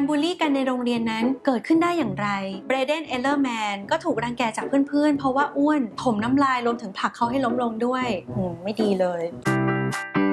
บูลลี่กันในโรงเรียนนั้นเกิดขึ้นได้อย่างไรเบรเดน เอลเลอร์แมนก็ถูกรังแกจากเพื่อนๆเพราะว่าอ้วนถมน้ำลายรวมถึงผลักเขาให้ล้มลงด้วยไม่ดีเลย